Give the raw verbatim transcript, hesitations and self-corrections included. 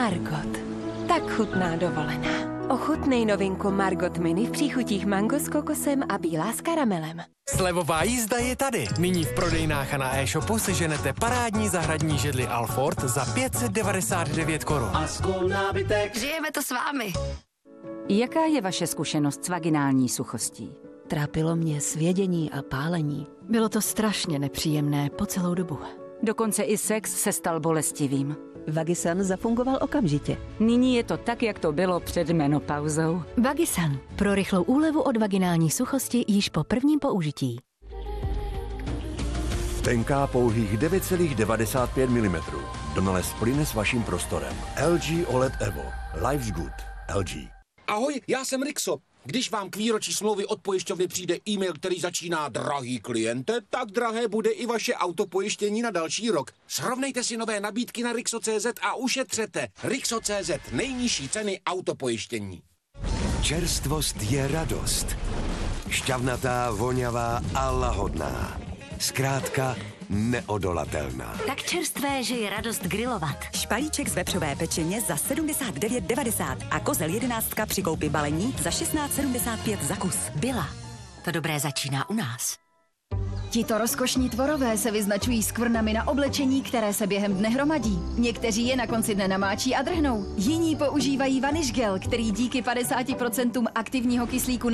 Margot. Tak chutná dovolená. Ochutnej novinku Margot Mini v příchutích mango s kokosem a bílá s karamelem. Slevová jízda je tady. Nyní v prodejnách a na e-shopu seženete parádní zahradní židli Alford za pět set devadesát devět korun. A skol nábytek. Žijeme to s vámi. Jaká je vaše zkušenost s vaginální suchostí? Trápilo mě svědění a pálení. Bylo to strašně nepříjemné po celou dobu. Dokonce i sex se stal bolestivým. Vagisan zafungoval okamžitě. Nyní je to tak, jak to bylo před menopauzou. Vagisan. Pro rychlou úlevu od vaginální suchosti již po prvním použití. Tenká pouhých devět celá devadesát pět milimetrů. Donales plyne s vaším prostorem. L G O L E D Evo. Life's good. L G. Ahoj, já jsem Rixo. Když vám k výročí smlouvy od pojišťovny přijde e-mail, který začíná drahý kliente, tak drahé bude i vaše autopojištění na další rok. Srovnejte si nové nabídky na Rixo tečka cé zet a ušetřete. Rixo tečka cé zet, nejnižší ceny autopojištění. Čerstvost je radost. Šťavnatá, voňavá a lahodná. Zkrátka neodolatelná. Tak čerstvé, že je radost grilovat. Špalíček z vepřové pečeně za sedmdesát devět devadesát a kozel jedenáctka při koupi balení za šestnáct sedmdesát pět za kus. Byla. To dobré začíná u nás. Tito rozkošní tvorové se vyznačují skvrnami na oblečení, které se během dne hromadí. Někteří je na konci dne namáčí a drhnou. Jiní používají vanish gel, který díky padesáti procentům aktivního kyslíku